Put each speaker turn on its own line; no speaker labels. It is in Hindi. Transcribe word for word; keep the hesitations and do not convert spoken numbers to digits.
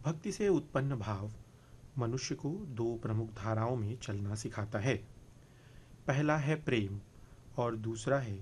भक्ति से उत्पन्न भाव मनुष्य को दो प्रमुख धाराओं में चलना सिखाता है। पहला है प्रेम और दूसरा है